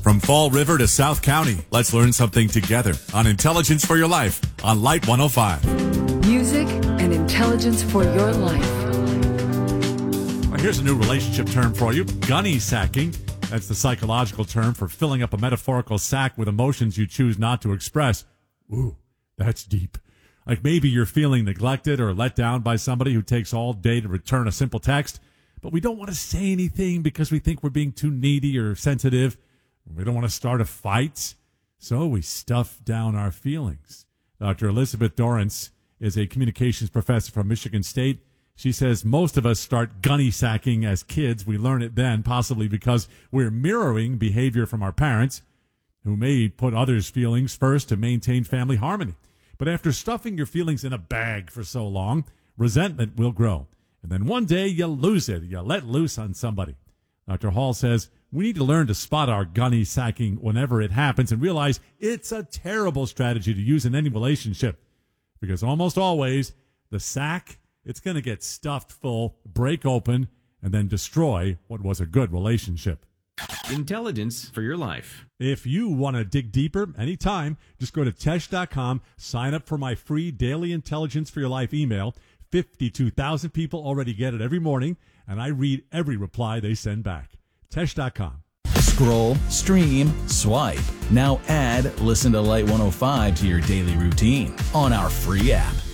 From Fall River to South County, let's learn something together on Intelligence for Your Life on Light 105. Music and intelligence for your life. Well, here's a new relationship term for you, gunny sacking. That's the psychological term for filling up a metaphorical sack with emotions you choose not to express. Ooh, that's deep. Like maybe you're feeling neglected or let down by somebody who takes all day to return a simple text, but we don't want to say anything because we think we're being too needy or sensitive. We don't want to start a fight, so we stuff down our feelings. Dr. Elizabeth Dorrance is a communications professor from Michigan State. She says most of us start gunny sacking as kids. We learn it then, possibly because we're mirroring behavior from our parents, who may put others' feelings first to maintain family harmony. But after stuffing your feelings in a bag for so long, resentment will grow. And then one day you lose it. You let loose on somebody. Dr. Hall says we need to learn to spot our gunny sacking whenever it happens and realize it's a terrible strategy to use in any relationship. Because almost always, the sack, it's going to get stuffed full, break open, and then destroy what was a good relationship. Intelligence for your life. If you want to dig deeper anytime, just go to Tesh.com, sign up for my free daily Intelligence for Your Life email. 52,000 people already get it every morning, and I read every reply they send back. Tesh.com. Scroll, stream, swipe. Now add Listen to Light 105 to your daily routine on our free app.